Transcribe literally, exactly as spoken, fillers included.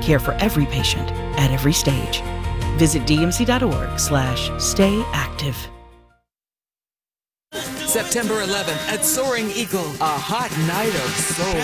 Care for every patient at every stage. Visit dmc.org slash stay active. September eleventh at Soaring Eagle, a hot night of soul.